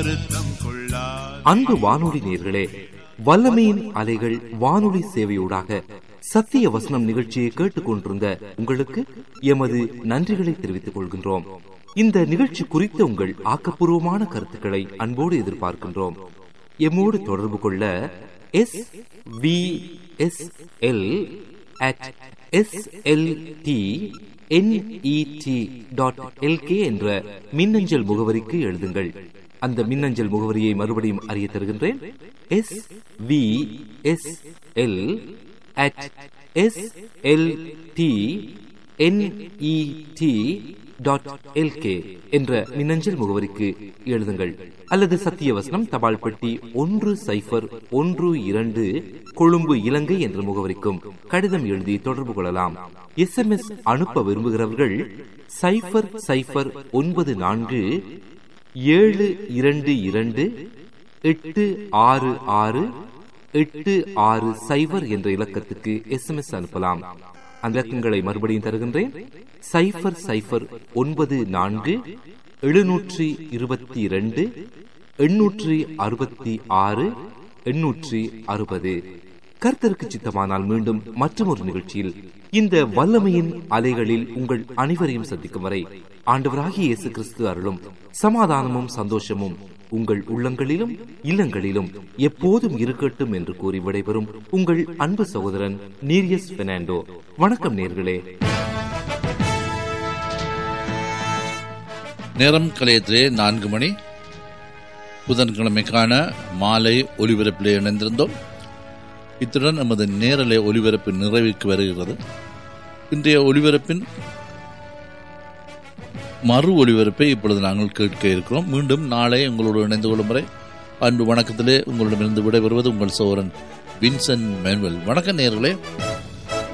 வருத்தம் கொள்ளா. அன்பு வானொலி நேயர்களே, வல்லமையின் அலைகள் வானொலி சேவையூடாக சத்திய வசனம் நிகழ்ச்சியை கேட்டுக் கொண்டிருந்த உங்களுக்கு எமது நன்றிகளை தெரிவித்துக் கொள்கின்றோம். இந்த நிகழ்ச்சி குறித்த உங்கள் ஆக்கப்பூர்வமான கருத்துக்களை அன்போடு எதிர்பார்க்கின்றோம். எம்மோடு தொடர்பு கொள்ள svsl@slt.net என்ற மின்னஞ்சல் முகவரிக்கு எழுதுங்கள். அந்த மின்னஞ்சல் முகவரியை மறுபடியும் அறிய தருகின்றேன். svsl@slt.net என்ற மின்னஞ்சல் முகவரிக்கு எழுதுங்கள். அல்லது சத்தியவசனம் தபால் பெட்டி 1012 கொழும்பு, இலங்கை என்ற முகவரிக்கும் கடிதம் எழுதி தொடர்பு கொள்ளலாம். SMS அனுப்ப விரும்புகிறவர்கள் 0092286680 என்ற இலக்கத்துக்கு SMS அனுப்பலாம். அந்த இலக்கங்களை மறுபடியும் தருகின்றேன். 009422866860. கர்த்தருக்கு சித்தமானால் மீண்டும் மற்றொரு நிகழ்ச்சியில் இந்த வல்லமையின் அலைகளில் உங்கள் அனைவரையும் சந்திக்கும் வரை ஆண்டவராகிய இயேசு கிறிஸ்து அருளும் சமாதானமும் சந்தோஷமும் உங்கள் உள்ளங்களிலும் இல்லங்களிலும் எப்போதும் இருக்கட்டும் என்று கூறி விடைபெறும் உங்கள் அன்பு சகோதரன் நீரியஸ் பெர்னாண்டோ. வணக்கம் நேயர்களே. நேரம் கலையத்திலே 4 மணி, புதன்கிழமைக்கான மாலை ஒலிபரப்பிலே இணைந்திருந்தோம். இத்துடன் நமது நேரலை ஒலிபரப்பு நிறைவுக்கு வருகிறது. இன்றைய ஒலிபரப்பின் மறு ஒலிபரப்பை இப்பொழுது நாங்கள் கேட்க இருக்கிறோம். மீண்டும் நாளை உங்களோடு இணைந்து கொள்ளும் வரை அன்பு வணக்கத்திலே உங்களிடமிருந்து விடைபெறுவது உங்கள் சகோதரன் வின்சென்ட் மேனுவல். வணக்கம் நேயர்களே.